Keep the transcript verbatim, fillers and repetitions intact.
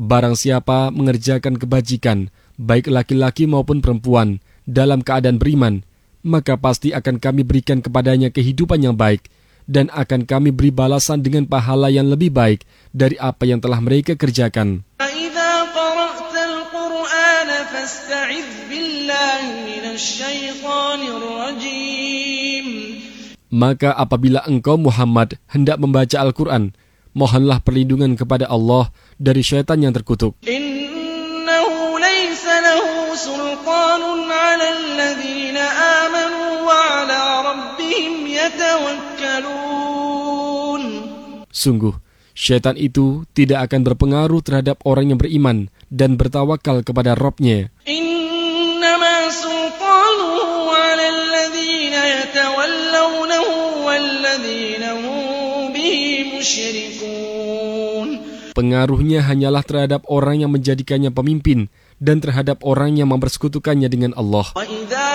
Barang siapa mengerjakan kebajikan, baik laki-laki maupun perempuan, dalam keadaan beriman, maka pasti akan kami berikan kepadanya kehidupan yang baik, dan akan kami beri balasan dengan pahala yang lebih baik dari apa yang telah mereka kerjakan. Maka apabila engkau Muhammad hendak membaca Al-Quran, mohonlah perlindungan kepada Allah dari syaitan yang terkutuk. Innahu laysa lahu sultanun 'alal ladzina amanu wa 'ala rabbihim yatawakkalun. Sungguh, syaitan itu tidak akan berpengaruh terhadap orang yang beriman dan bertawakal kepada Rabb-Nya. Innama sultanuhu 'alal ladzina yatawallawnahu wal ladzina hum bihi musyrikun. Pengaruhnya hanyalah terhadap orang yang menjadikannya pemimpin dan terhadap orang yang mempersekutukannya dengan Allah.